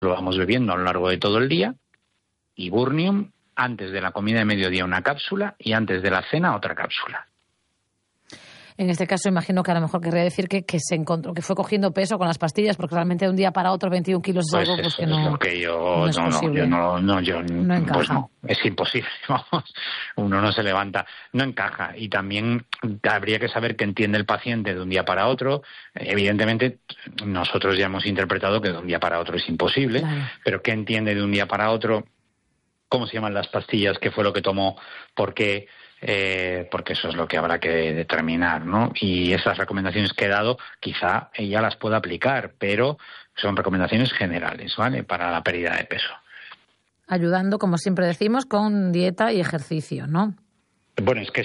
lo vamos bebiendo a lo largo de todo el día, y Burnium antes de la comida de mediodía una cápsula y antes de la cena otra cápsula. En este caso, imagino que a lo mejor querría decir que se encontró, que fue cogiendo peso con las pastillas, porque realmente de un día para otro 21 kilos es algo pues que no, es lo que no es posible. No encaja. Pues no, es imposible, vamos, uno no se levanta, no encaja. Y también habría que saber qué entiende el paciente de un día para otro. Evidentemente, nosotros ya hemos interpretado que de un día para otro es imposible, claro. Pero qué entiende de un día para otro, cómo se llaman las pastillas, qué fue lo que tomó, por qué... porque eso es lo que habrá que determinar, ¿no? Y esas recomendaciones que he dado, quizá ella las pueda aplicar, pero son recomendaciones generales, ¿vale? Para la pérdida de peso. Ayudando, como siempre decimos, con dieta y ejercicio, ¿no? Bueno, es que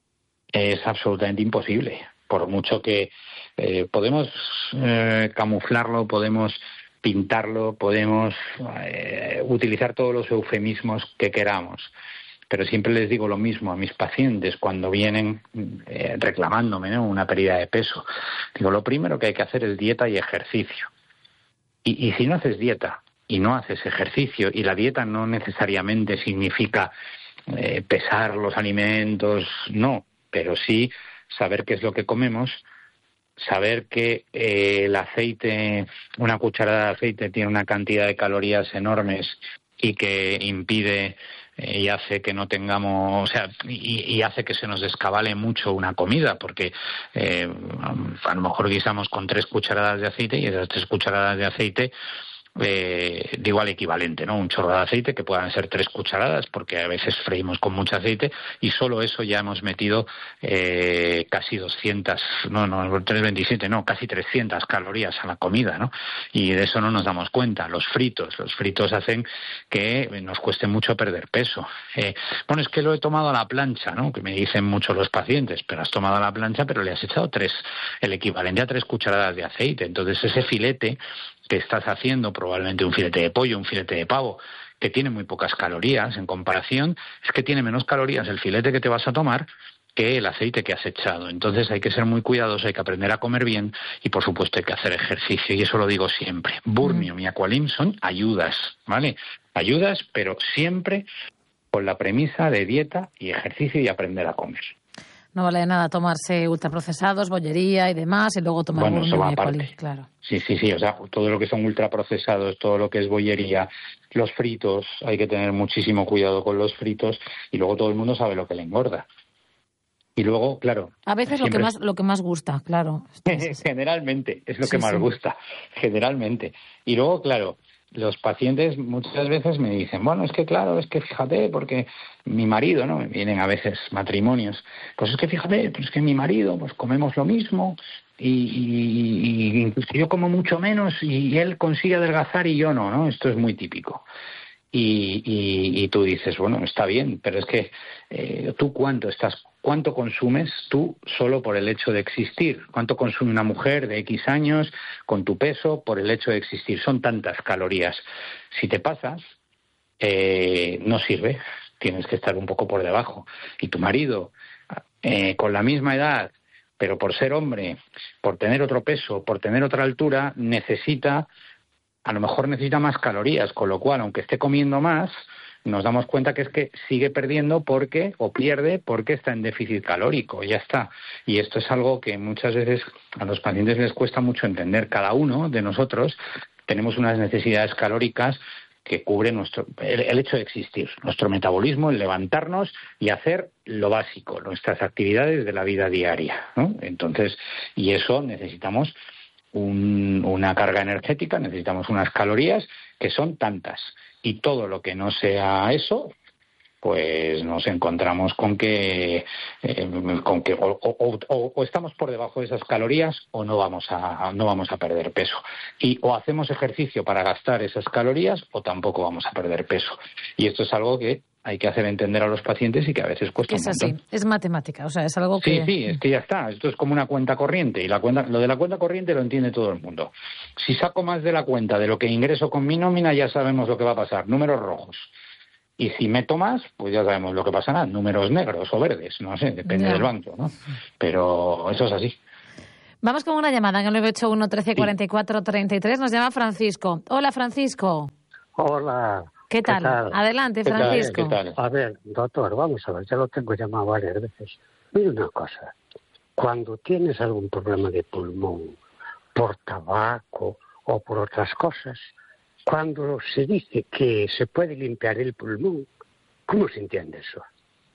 es absolutamente imposible. Por mucho que podemos camuflarlo, podemos pintarlo, podemos utilizar todos los eufemismos que queramos. Pero siempre les digo lo mismo a mis pacientes cuando vienen reclamándome, ¿no?, una pérdida de peso. Digo, lo primero que hay que hacer es dieta y ejercicio. Y si no haces dieta y no haces ejercicio, y la dieta no necesariamente significa pesar los alimentos, no, pero sí saber qué es lo que comemos, saber que el aceite, una cucharada de aceite tiene una cantidad de calorías enormes y que impide y hace que no tengamos, o sea, y hace que se nos descabale mucho una comida, porque a lo mejor guisamos con 3 cucharadas de aceite y esas 3 cucharadas de aceite digo al equivalente, ¿no? Un chorro de aceite que puedan ser 3 cucharadas, porque a veces freímos con mucho aceite y solo eso ya hemos metido casi 200, no, 327, no, casi 300 calorías a la comida, ¿no? Y de eso no nos damos cuenta. Los fritos hacen que nos cueste mucho perder peso. Bueno, es que lo he tomado a la plancha, ¿no? Que me dicen mucho los pacientes, pero has tomado a la plancha, pero le has echado el equivalente a 3 cucharadas de aceite. Entonces ese filete que estás haciendo, probablemente un filete de pollo, un filete de pavo, que tiene muy pocas calorías en comparación, es que tiene menos calorías el filete que te vas a tomar que el aceite que has echado. Entonces hay que ser muy cuidadosos, hay que aprender a comer bien y, por supuesto, hay que hacer ejercicio. Y eso lo digo siempre. Burnium y Aqualim son ayudas, ¿vale? Ayudas, pero siempre con la premisa de dieta y ejercicio y aprender a comer. No vale de nada tomarse ultraprocesados, bollería y demás, y luego tomar Burnium y Aqualim, claro. Sí, o sea, todo lo que son ultraprocesados, todo lo que es bollería, los fritos, hay que tener muchísimo cuidado con los fritos, y luego todo el mundo sabe lo que le engorda. Y luego, claro... A veces lo que más gusta, claro. Generalmente, es lo que más gusta, generalmente. Y luego, claro, los pacientes muchas veces me dicen, bueno, es que fíjate, porque mi marido, ¿no? Vienen a veces matrimonios, pues es que fíjate, pues es que mi marido, pues comemos lo mismo y incluso yo como mucho menos y él consigue adelgazar y yo no, ¿no? Esto es muy típico. Y tú dices, bueno, está bien, pero es que tú ¿cuánto consumes tú solo por el hecho de existir? ¿Cuánto consume una mujer de X años con tu peso por el hecho de existir? Son tantas calorías. Si te pasas, no sirve, tienes que estar un poco por debajo. Y tu marido, con la misma edad, pero por ser hombre, por tener otro peso, por tener otra altura, a lo mejor necesita más calorías, con lo cual, aunque esté comiendo más, nos damos cuenta que es que sigue perdiendo porque está en déficit calórico, ya está. Y esto es algo que muchas veces a los pacientes les cuesta mucho entender. Cada uno de nosotros tenemos unas necesidades calóricas que cubren el hecho de existir, nuestro metabolismo, el levantarnos y hacer lo básico, nuestras actividades de la vida diaria, ¿no? Entonces, y eso necesitamos una carga energética, necesitamos unas calorías que son tantas, y todo lo que no sea eso, pues nos encontramos con que o estamos por debajo de esas calorías o no vamos a perder peso, y o hacemos ejercicio para gastar esas calorías o tampoco vamos a perder peso, y esto es algo que hay que hacer entender a los pacientes y que a veces cuesta un montón. Es así, es matemática, o sea, es algo que... Sí, es que ya está, esto es como una cuenta corriente, y lo de la cuenta corriente lo entiende todo el mundo. Si saco más de la cuenta de lo que ingreso con mi nómina, ya sabemos lo que va a pasar, números rojos. Y si meto más, pues ya sabemos lo que pasará, números negros o verdes, no sé, depende del banco, ¿no? Pero eso es así. Vamos con una llamada en el 981 13 44 33. Nos llama Francisco. Hola, Francisco. Hola. ¿Qué tal? Adelante, Francisco. ¿Qué tal? A ver, doctor, vamos a ver, ya lo tengo llamado varias veces. Mira una cosa, cuando tienes algún problema de pulmón por tabaco o por otras cosas, cuando se dice que se puede limpiar el pulmón, ¿cómo se entiende eso?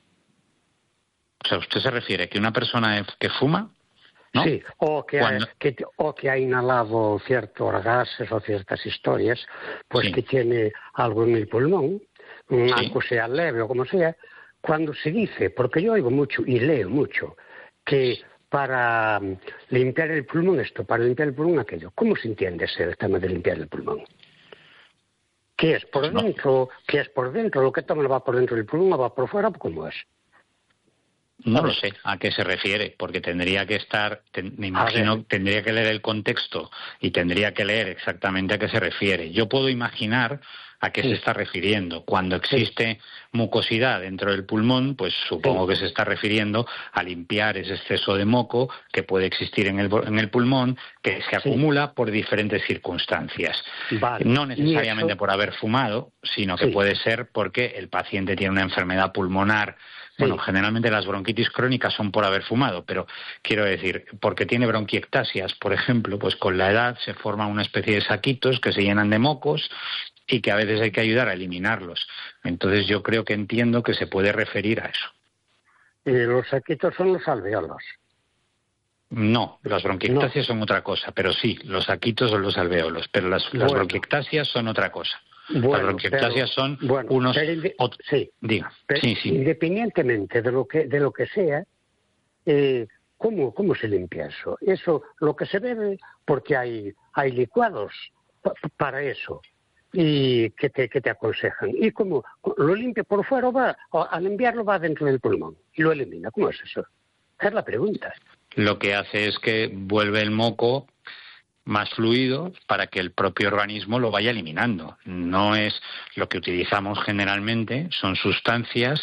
O sea, ¿usted se refiere que una persona que fuma? ¿No? Sí, o que ha inhalado ciertos gases o ciertas historias, pues sí. que tiene algo en el pulmón, aunque sea leve o como sea, cuando se dice, porque yo oigo mucho y leo mucho, que para limpiar el pulmón esto, para limpiar el pulmón aquello, ¿cómo se entiende ese tema de limpiar el pulmón? ¿Qué es por dentro? ¿Qué es por dentro? ¿Lo que toma va por dentro del pulmón o va por fuera? ¿Cómo es? No lo sé a qué se refiere, porque tendría que estar, me imagino, tendría que leer el contexto y tendría que leer exactamente a qué se refiere. Yo puedo imaginar a qué se está refiriendo. Cuando existe mucosidad dentro del pulmón, pues supongo que se está refiriendo a limpiar ese exceso de moco que puede existir en el pulmón, que se acumula por diferentes circunstancias. Vale. No necesariamente por haber fumado, sino que puede ser porque el paciente tiene una enfermedad pulmonar. Bueno, generalmente las bronquitis crónicas son por haber fumado, pero quiero decir, porque tiene bronquiectasias, por ejemplo, pues con la edad se forman una especie de saquitos que se llenan de mocos y que a veces hay que ayudar a eliminarlos. Entonces yo creo que entiendo que se puede referir a eso. Los saquitos son los alveolos. No, las bronquiectasias son otra cosa, pero sí, los saquitos son los alveolos, pero las bronquiectasias son otra cosa. Las bronquiectasias son unos... Diga. Independientemente de lo que sea, ¿cómo se limpia eso? Eso, lo que se bebe, porque hay licuados para eso, y que te aconsejan. ¿Y cómo lo limpia por fuera al enviarlo va dentro del pulmón y lo elimina? ¿Cómo es eso? Esa es la pregunta. Lo que hace es que vuelve el moco más fluido para que el propio organismo lo vaya eliminando. No es lo que utilizamos generalmente, son sustancias,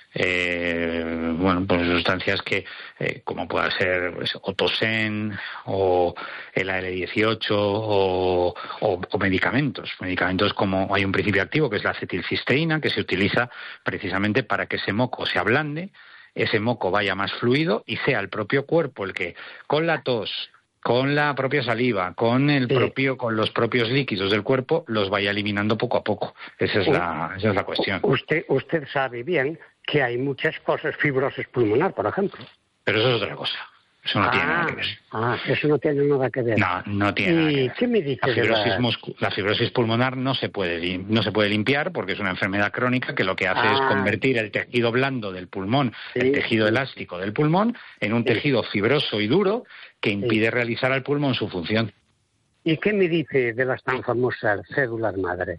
pues sustancias que, como pueda ser pues, Otosen o el AL18 o medicamentos. Medicamentos como hay un principio activo que es la acetilcisteína, que se utiliza precisamente para que ese moco se ablande, ese moco vaya más fluido y sea el propio cuerpo el que, con la tos, con la propia saliva, con los propios líquidos del cuerpo, los vaya eliminando poco a poco. Esa es la cuestión. Usted sabe bien que hay muchas cosas, fibrosis pulmonar, por ejemplo. Pero eso es otra cosa. Eso no tiene nada que ver. Eso no tiene nada que ver. No tiene nada que ver. ¿Qué me dice la fibrosis pulmonar no se puede limpiar porque es una enfermedad crónica que lo que hace es convertir el tejido blando del pulmón, el tejido elástico del pulmón, en un tejido fibroso y duro que impide realizar al pulmón su función. ¿Y qué me dice de las tan famosas células madre?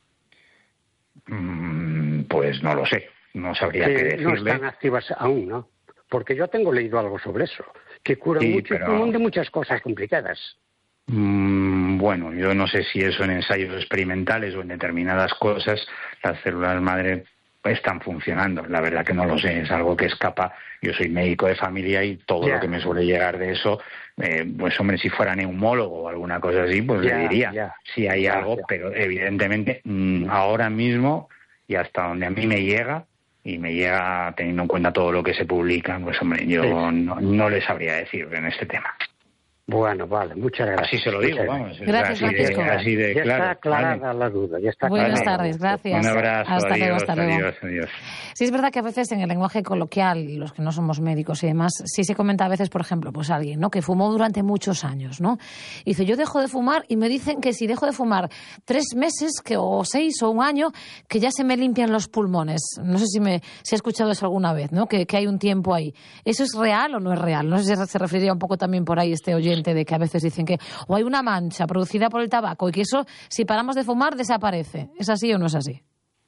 Pues no lo sé. No sabría qué decirle. No están activas aún, ¿no? Porque yo tengo leído algo sobre eso, que curan mucho el pulmón de muchas cosas complicadas. Bueno, yo no sé si eso en ensayos experimentales o en determinadas cosas las células madre están funcionando. La verdad que no lo sé, es algo que escapa. Yo soy médico de familia y todo lo que me suele llegar de eso, pues hombre, si fuera neumólogo o alguna cosa así, pues le diría si hay algo, pero evidentemente ahora mismo y hasta donde a mí me llega, y me llega teniendo en cuenta todo lo que se publica, pues hombre, yo no le sabría decir en este tema. Bueno, vale, muchas gracias. Así se lo digo, vamos. Gracias, Francisco. Así de ya claro. Está aclarada la duda. Ya está Buenas tardes, gracias. Un abrazo, hasta luego. Adiós. Sí, es verdad que a veces en el lenguaje coloquial, los que no somos médicos y demás, sí se comenta a veces, por ejemplo, pues alguien, ¿no?, que fumó durante muchos años, ¿no? Y dice, yo dejo de fumar y me dicen que si dejo de fumar 3 meses o 6 o 1 año, que ya se me limpian los pulmones. No sé si he escuchado eso alguna vez, ¿no?, que hay un tiempo ahí. ¿Eso es real o no es real? No sé si se referiría un poco también por ahí este oyente de que a veces dicen que o hay una mancha producida por el tabaco y que eso, si paramos de fumar, desaparece. ¿Es así o no es así?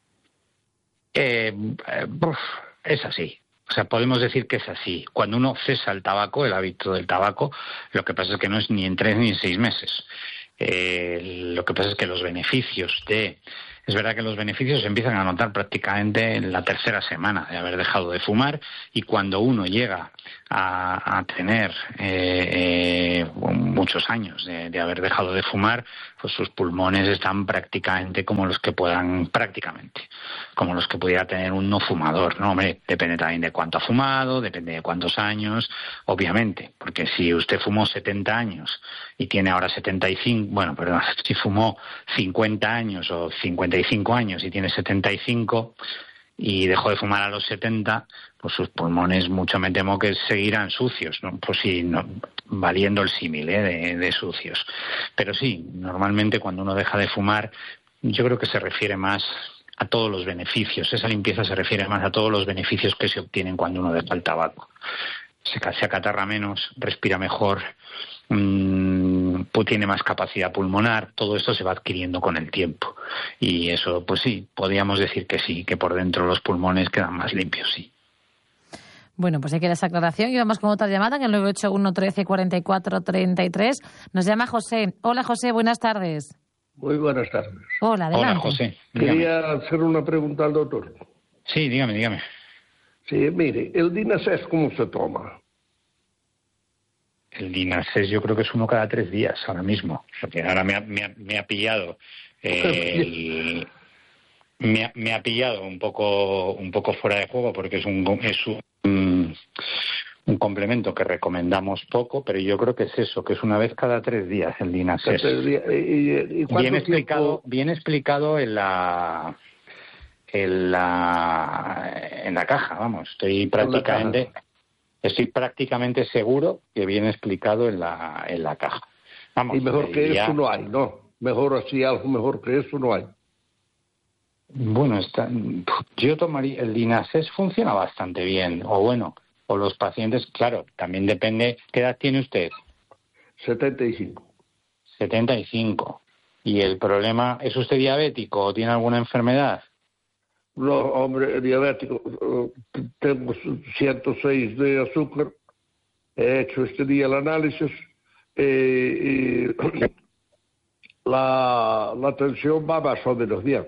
Es así. O sea, podemos decir que es así. Cuando uno cesa el tabaco, el hábito del tabaco, lo que pasa es que no es ni en 3 ni en 6 meses. Lo que pasa es que los beneficios de Es verdad que los beneficios se empiezan a notar prácticamente en la tercera semana de haber dejado de fumar, y cuando uno llega a tener muchos años de haber dejado de fumar, pues sus pulmones están prácticamente como los que pudiera tener un no fumador, ¿no? Hombre, depende también de cuánto ha fumado, depende de cuántos años, obviamente, porque si usted fumó 70 años y tiene ahora 75, si fumó 50 años o 55 años y tiene 75 y dejó de fumar a los 70, pues sus pulmones mucho me temo que seguirán sucios, ¿no? Pues sí, no, valiendo el símil de sucios. Pero sí, normalmente cuando uno deja de fumar, yo creo que se refiere más a todos los beneficios. Esa limpieza se refiere más a todos los beneficios que se obtienen cuando uno deja el tabaco. Se acatarra menos, respira mejor, tiene más capacidad pulmonar. Todo esto se va adquiriendo con el tiempo. Y eso, pues sí, podríamos decir que sí, que por dentro los pulmones quedan más limpios, sí. Bueno, pues hay que dar esa aclaración. Y vamos con otra llamada en el 981 13 44 33. Nos llama José. Hola, José, buenas tardes. Muy buenas tardes. Hola, adelante. Hola, José. Dígame. Quería hacer una pregunta al doctor. Sí, dígame. Sí, mire, ¿el Dinacés cómo se toma? El Dinacés yo creo que es 1 cada 3 días ahora mismo. Porque ahora me ha pillado me ha pillado un poco fuera de juego, porque es un complemento que recomendamos poco, pero yo creo que es eso, que es 1 vez cada 3 días el Dinacés. ¿Y bien explicado en la caja, vamos. Estoy prácticamente seguro que viene explicado en la caja. Vamos, y mejor que eso no hay, ¿no? Mejor así, algo mejor que eso no hay. Bueno, yo tomaría el Dinacés, funciona bastante bien, o los pacientes, claro, también depende. ¿Qué edad tiene usted? 75. 75. ¿Y el problema, es usted diabético o tiene alguna enfermedad? No, hombre, diabético. Tengo 106 de azúcar. He hecho este día el análisis. La tensión va más o menos bien.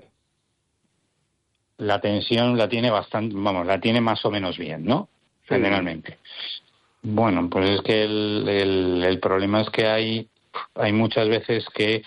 La tensión la tiene la tiene más o menos bien, ¿no? Sí. Generalmente. Bueno, pues es que el problema es que hay muchas veces que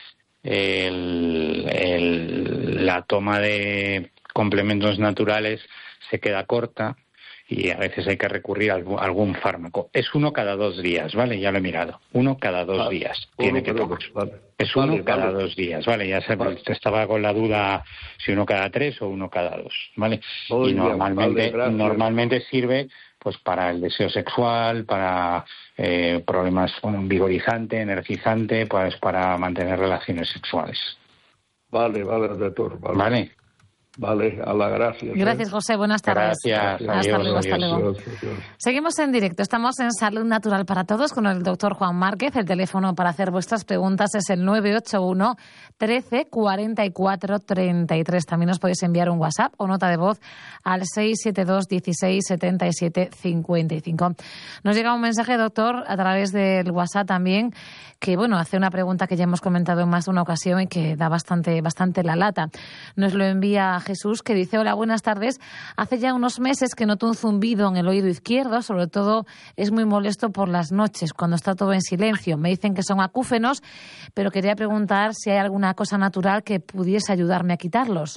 la toma de complementos naturales se queda corta y a veces hay que recurrir a algún fármaco. Es 1 cada 2 días, ¿vale? Ya lo he mirado. 1 cada 2 días tiene que tomar. Vale. Es 1 cada 2 días, ¿vale? Ya estaba con la duda si 1 cada 3 o 1 cada 2, ¿vale? Muy y normalmente sirve pues para el deseo sexual, para problemas vigorizante, energizante, pues para mantener relaciones sexuales. Vale, doctor. Vale. Vale, a la gracias. Gracias, José. Buenas tardes. Gracias. Hasta luego. Adiós. Seguimos en directo. Estamos en Salud Natural para Todos con el doctor Juan Márquez. El teléfono para hacer vuestras preguntas es el 981 13 44 33. También os podéis enviar un WhatsApp o nota de voz al 672 16 77 55. Nos llega un mensaje, doctor, a través del WhatsApp también, que hace una pregunta que ya hemos comentado en más de una ocasión y que da bastante la lata. Nos lo envía Jesús, que dice: hola, buenas tardes. Hace ya unos meses que noto un zumbido en el oído izquierdo, sobre todo es muy molesto por las noches, cuando está todo en silencio. Me dicen que son acúfenos, pero quería preguntar si hay alguna cosa natural que pudiese ayudarme a quitarlos.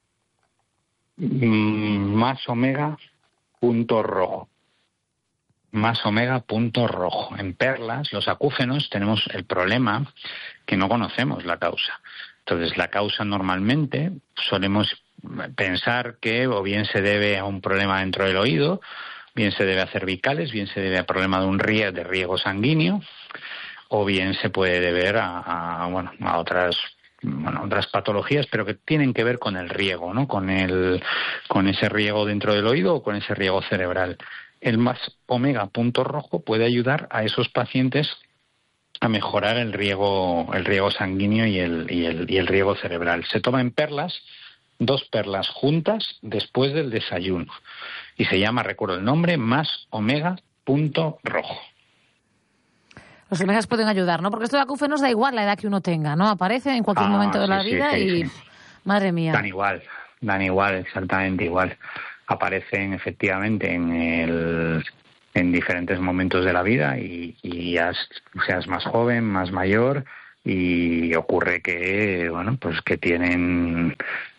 Más omega punto rojo. Más omega punto rojo. En perlas, los acúfenos, tenemos el problema que no conocemos la causa. Entonces, la causa normalmente solemos pensar que o bien se debe a un problema dentro del oído, bien se debe a cervicales, bien se debe a problema de riego sanguíneo, o bien se puede deber a otras patologías, pero que tienen que ver con el riego, ¿no? Con ese riego dentro del oído o con ese riego cerebral. El más omega punto rojo puede ayudar a esos pacientes a mejorar el riego sanguíneo y el riego cerebral. Se toma en perlas, 2 perlas juntas después del desayuno. Y se llama, recuerdo el nombre, más omega punto rojo. Los omegas pueden ayudar, ¿no? Porque esto de acúfenos da igual la edad que uno tenga, ¿no? Aparece en cualquier momento de la vida y Madre mía. Dan igual, exactamente igual. Aparecen efectivamente en diferentes momentos de la vida y ya seas más joven, más mayor, y ocurre que, bueno, pues que tienen,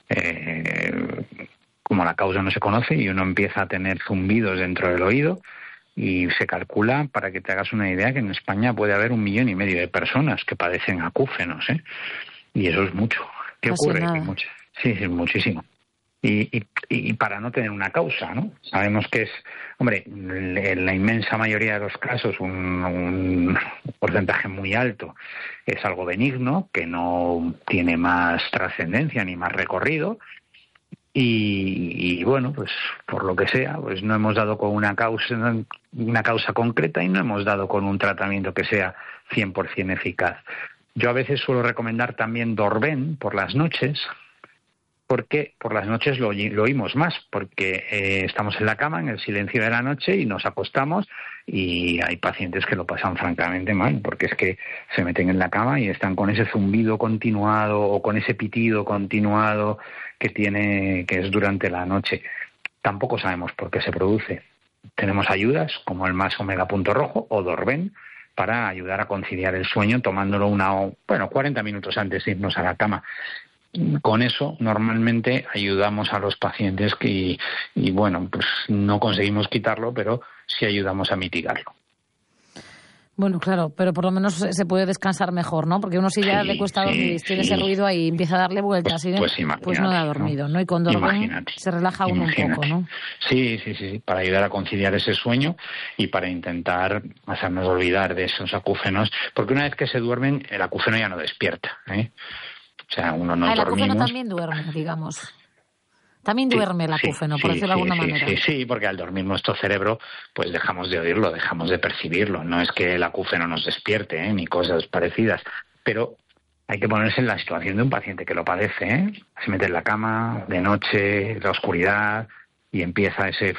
como la causa no se conoce, y uno empieza a tener zumbidos dentro del oído, y se calcula, para que te hagas una idea, que en España puede haber 1,5 millones de personas que padecen acúfenos, y eso es mucho. ¿Qué ocurre? Sí, es muchísimo. Y para no tener una causa, ¿no? Sabemos que es, hombre, en la inmensa mayoría de los casos, un porcentaje muy alto es algo benigno, que no tiene más trascendencia ni más recorrido, y bueno, pues por lo que sea, pues no hemos dado con una causa concreta y no hemos dado con un tratamiento que sea 100% eficaz. Yo a veces suelo recomendar también Dorben por las noches, porque por las noches lo oímos más, porque estamos en la cama, en el silencio de la noche, y nos acostamos, y hay pacientes que lo pasan francamente mal, porque es que se meten en la cama y están con ese zumbido continuado o con ese pitido continuado que es durante la noche. Tampoco sabemos por qué se produce. Tenemos ayudas como el Más Omega Punto Rojo o Dorben para ayudar a conciliar el sueño, tomándolo 40 minutos antes de irnos a la cama. Con eso normalmente ayudamos a los pacientes y bueno, pues no conseguimos quitarlo, pero sí ayudamos a mitigarlo. Bueno, claro, pero por lo menos se puede descansar mejor, ¿no? Porque uno si ya le cuesta dormir, tiene ese ruido ahí, empieza a darle vueltas, pues no da dormido, ¿no? Y con Dorben se relaja uno un poco, ¿no? Sí, para ayudar a conciliar ese sueño y para intentar hacernos olvidar de esos acúfenos, porque una vez que se duermen, el acúfeno ya no despierta, O sea, uno no dormimos. El acúfeno también duerme, digamos. También duerme el acúfeno, por decirlo de alguna manera. Sí, porque al dormir nuestro cerebro, pues dejamos de oírlo, dejamos de percibirlo. No es que el acúfeno nos despierte, ni cosas parecidas, pero hay que ponerse en la situación de un paciente que lo padece, Se mete en la cama, de noche, la oscuridad, y empieza ese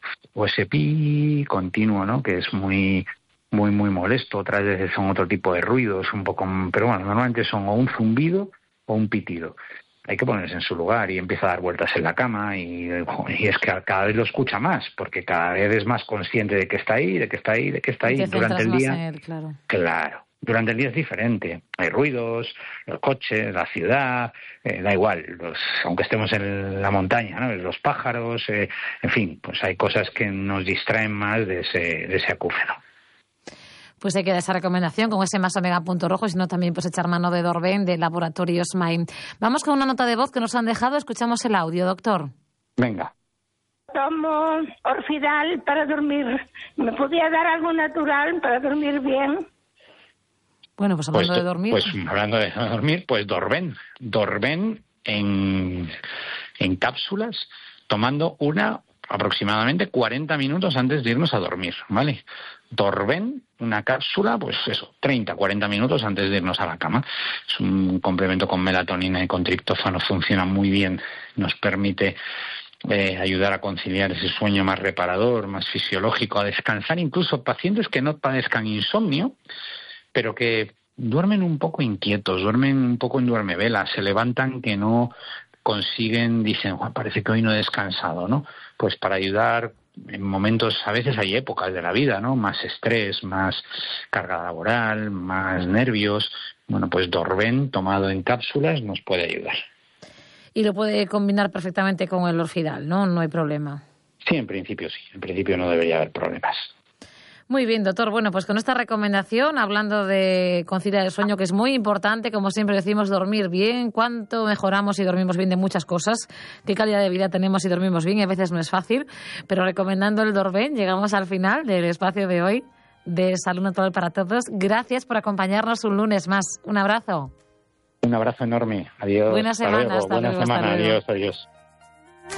pi continuo, ¿no? Que es muy, muy, muy molesto. Otras veces son otro tipo de ruidos, un poco, pero bueno, normalmente son o un zumbido o un pitido. Hay que ponerse en su lugar y empieza a dar vueltas en la cama y es que cada vez lo escucha más, porque cada vez es más consciente de que está ahí. Durante el día, claro, durante el día es diferente. Hay ruidos, los coches, la ciudad, da igual, aunque estemos en la montaña, ¿no? Los pájaros, en fin, pues hay cosas que nos distraen más de ese acúfeno. Pues hay que dar esa recomendación con ese Más Omega Punto Rojo, sino también pues echar mano de Dorben, de Laboratorios Maim. Vamos con una nota de voz que nos han dejado. Escuchamos el audio, doctor. Venga. Tomo Orfidal para dormir. ¿Me podía dar algo natural para dormir bien? Bueno, pues hablando de dormir. Pues hablando de dormir, pues Dorben. Dorben en cápsulas, tomando una aproximadamente 40 minutos antes de irnos a dormir, ¿vale? Dorben, una cápsula, pues eso, 30-40 minutos antes de irnos a la cama. Es un complemento con melatonina y con triptófano, funciona muy bien, nos permite ayudar a conciliar ese sueño más reparador, más fisiológico, a descansar. Incluso pacientes que no padezcan insomnio, pero que duermen un poco inquietos, duermen un poco en duermevela, se levantan que no consiguen, dicen, parece que hoy no he descansado, ¿no? Pues para ayudar en momentos, a veces hay épocas de la vida, ¿no? Más estrés, más carga laboral, más nervios. Bueno, pues Dorben, tomado en cápsulas, nos puede ayudar. Y lo puede combinar perfectamente con el Orfidal, ¿no? No hay problema. Sí, en principio sí. En principio no debería haber problemas. Muy bien, doctor. Bueno, pues con esta recomendación, hablando de conciliar el sueño, que es muy importante, como siempre decimos, dormir bien. Cuánto mejoramos si dormimos bien de muchas cosas, qué calidad de vida tenemos si dormimos bien, y a veces no es fácil, pero recomendando el Dorben, llegamos al final del espacio de hoy de Salud Natural para Todos. Gracias por acompañarnos un lunes más. Un abrazo. Un abrazo enorme. Adiós. Buena semana. Hasta luego. Buena semana. Adiós.